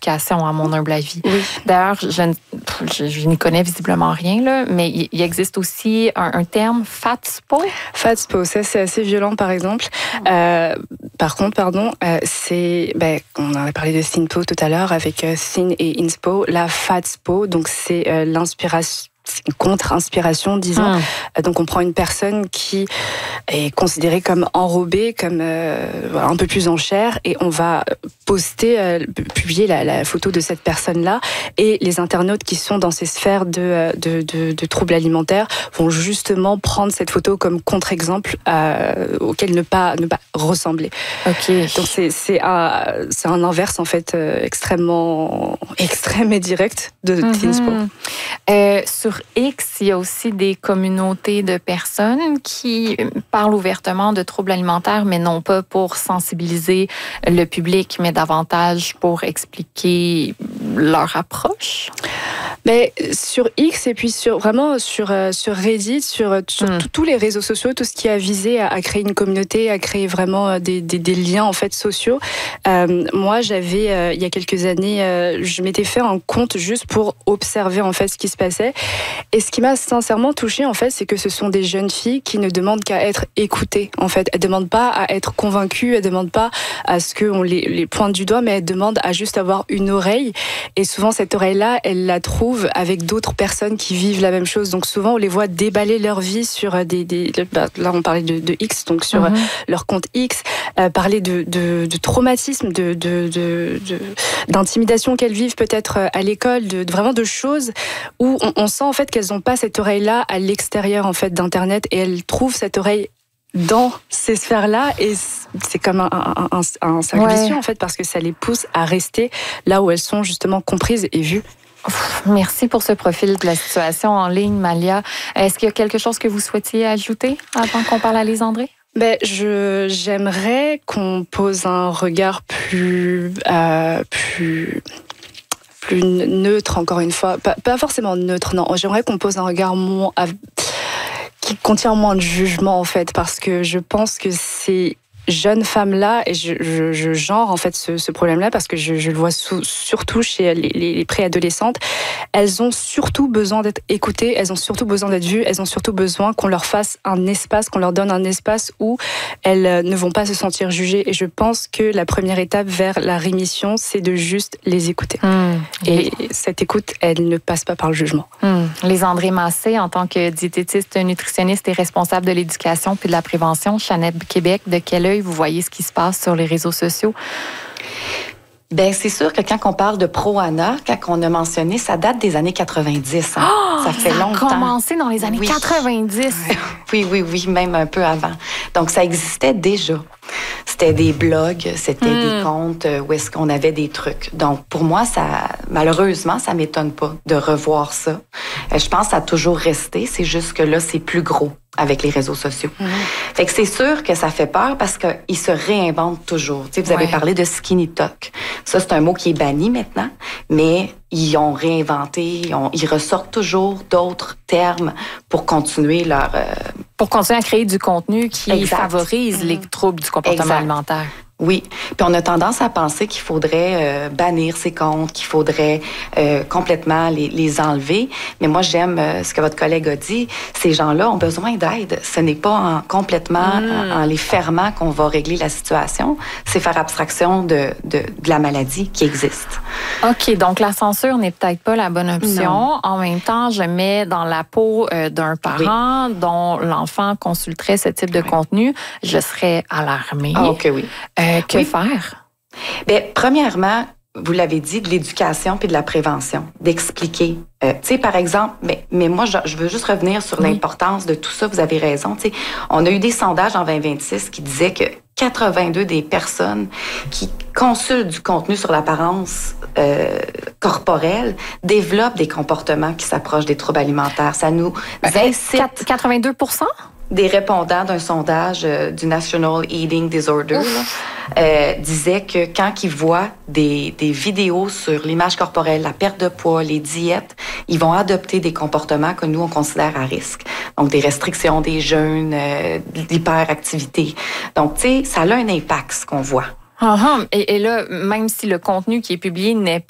d'éducation, à mon humble avis. Oui. D'ailleurs, je n'y connais visiblement rien, là, mais il existe aussi un terme, FATSPO. FATSPO, ça c'est assez violent par exemple. Par contre, c'est, on en a parlé de SINPO tout à l'heure avec SIN et INSPO. La FATSPO, donc c'est l'inspiration. C'est une contre-inspiration, disons. Donc, on prend une personne qui est considérée comme enrobée, comme un peu plus en chair, et on va publier la photo de cette personne-là. Et les internautes qui sont dans ces sphères de troubles alimentaires vont justement prendre cette photo comme contre-exemple auquel ne pas ressembler. Ok. Donc, c'est un inverse, en fait, extrêmement extrême et direct de Tinspo. Sur X, il y a aussi des communautés de personnes qui parlent ouvertement de troubles alimentaires, mais non pas pour sensibiliser le public, mais davantage pour expliquer leur approche. Mais sur X et puis sur Reddit, sur tous les réseaux sociaux, tout ce qui a visé à créer une communauté, à créer vraiment des liens en fait sociaux. Moi, j'avais il y a quelques années, je m'étais fait un compte juste pour observer en fait ce qui se passait. Et ce qui m'a sincèrement touchée en fait, c'est que ce sont des jeunes filles qui ne demandent qu'à être écoutées. En fait, elles demandent pas à être convaincues, elles demandent pas à ce qu'on les pointe du doigt, mais elles demandent à juste avoir une oreille. Et souvent cette oreille-là, elles la trouvent avec d'autres personnes qui vivent la même chose. Donc souvent, on les voit déballer leur vie sur là, on parlait de X, donc sur leur compte X, parler de traumatisme, d'intimidation qu'elles vivent peut-être à l'école, vraiment de choses où on sent en fait qu'elles n'ont pas cette oreille-là à l'extérieur en fait d'Internet, et elles trouvent cette oreille dans ces sphères-là, et c'est comme un cercle vicieux en fait, parce que ça les pousse à rester là où elles sont justement comprises et vues. Merci pour ce profil de la situation en ligne, Malia. Est-ce qu'il y a quelque chose que vous souhaitiez ajouter avant qu'on parle à Lise André? J'aimerais qu'on pose un regard plus neutre, encore une fois. Pas forcément neutre, non. J'aimerais qu'on pose un regard qui contient moins de jugement, en fait, parce que je pense que ces jeunes femmes-là, et je genre en fait ce problème-là parce que je le vois surtout chez les préadolescentes, elles ont surtout besoin d'être écoutées, elles ont surtout besoin d'être vues, elles ont surtout besoin qu'on leur fasse un espace, qu'on leur donne un espace où elles ne vont pas se sentir jugées. Et je pense que la première étape vers la rémission, c'est de juste les écouter. Et cette écoute, elle ne passe pas par le jugement. Lise André Massé, en tant que diététiste, nutritionniste et responsable de l'éducation puis de la prévention, Chaneb Québec, de quel œil vous voyez ce qui se passe sur les réseaux sociaux? Bien, c'est sûr que quand on parle de Pro-Ana, quand on a mentionné, ça date des années 90. Hein? Ça fait longtemps. Ça a commencé dans les années 90. Oui, même un peu avant. Donc, ça existait déjà. C'était des blogs, c'était des comptes où est-ce qu'on avait des trucs. Donc, pour moi, malheureusement, ça m'étonne pas de revoir ça. Je pense que ça a toujours resté. C'est juste que là, c'est plus gros avec les réseaux sociaux. Fait que c'est sûr que ça fait peur parce qu'ils se réinventent toujours. Tu sais, vous avez parlé de skinny talk. Ça, c'est un mot qui est banni maintenant, mais ils ont réinventé, ils ressortent toujours d'autres termes pour continuer leur... Pour continuer à créer du contenu qui favorise les troubles du comportement alimentaire. Oui. Puis on a tendance à penser qu'il faudrait bannir ces comptes, qu'il faudrait complètement les enlever. Mais moi, j'aime ce que votre collègue a dit. Ces gens-là ont besoin d'aide. Ce n'est pas complètement en les fermant qu'on va régler la situation. C'est faire abstraction de la maladie qui existe. OK. Donc, la censure n'est peut-être pas la bonne option. Non. En même temps, je mets dans la peau d'un parent dont l'enfant consulterait ce type de contenu. Je serais alarmée. Ah, OK, oui. Que faire? Bien, premièrement, vous l'avez dit, de l'éducation puis de la prévention, d'expliquer. Tu sais, par exemple, mais moi, je veux juste revenir sur l'importance de tout ça. Vous avez raison. Tu sais, on a eu des sondages en 2026 qui disaient que 82 des personnes qui consultent du contenu sur l'apparence corporelle développent des comportements qui s'approchent des troubles alimentaires. Ça nous incite... 82%? Des répondants d'un sondage du National Eating Disorder disaient que quand ils voient des vidéos sur l'image corporelle, la perte de poids, les diètes, ils vont adopter des comportements que nous, on considère à risque. Donc, des restrictions, des jeûnes, l'hyperactivité. Donc, tu sais, ça a un impact, ce qu'on voit. Et là, même si le contenu qui est publié n'est